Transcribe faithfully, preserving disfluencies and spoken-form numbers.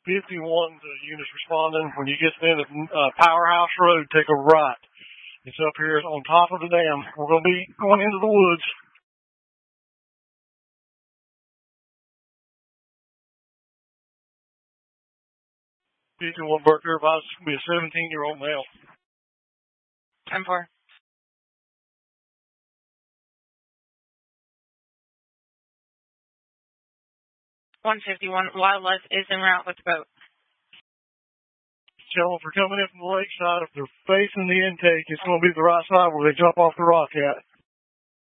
fifty-one to units responding. When you get to the end of uh, Powerhouse Road, take a right. It's up here on top of the dam. We're going to be going into the woods. fifty-one Burke advised to be a seventeen-year-old male. ten four. one fifty-one, Wildlife is en route with the boat. Tell them for coming in from the lakeside, if they're facing the intake, it's going to be the right side where they jump off the rock at.